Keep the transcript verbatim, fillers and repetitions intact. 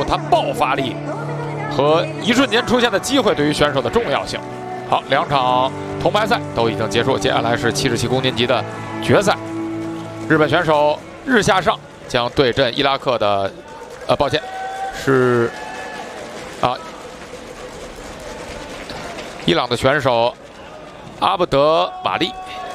他爆发力和一瞬间出现的机会对于选手的重要性。好，两场铜牌赛都已经结束，接下来是七十七公斤级的决赛。日本选手日下尚将对阵伊拉克的，呃，抱歉，是啊，伊朗的选手阿布德马利。